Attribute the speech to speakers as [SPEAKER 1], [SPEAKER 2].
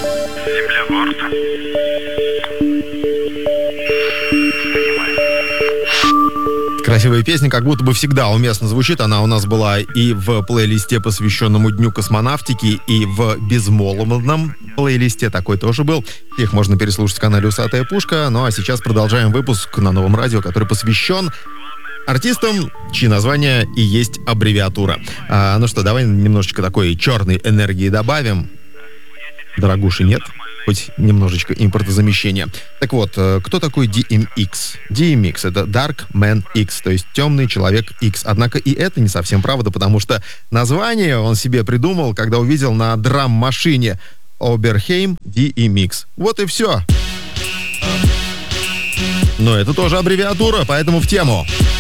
[SPEAKER 1] Земля борт.
[SPEAKER 2] Красивая песня, как будто бы всегда уместно звучит. Она у нас была и в плейлисте, посвященному Дню космонавтики, и в безмолвном плейлисте такой тоже был. Их можно переслушать в канале «Усатая пушка». Ну а сейчас продолжаем выпуск на Новом радио, который посвящен артистам, чьи названия и есть аббревиатура. Ну что, давай немножечко такой черной энергии добавим. Дорогуши нет, хоть немножечко импортозамещения. Так вот, кто такой DMX? DMX — это Dark Man X, то есть темный человек X. Однако и это не совсем правда, потому что название он себе придумал, когда увидел на драм-машине Oberheim DMX. Вот и все. Но это тоже аббревиатура, поэтому в тему.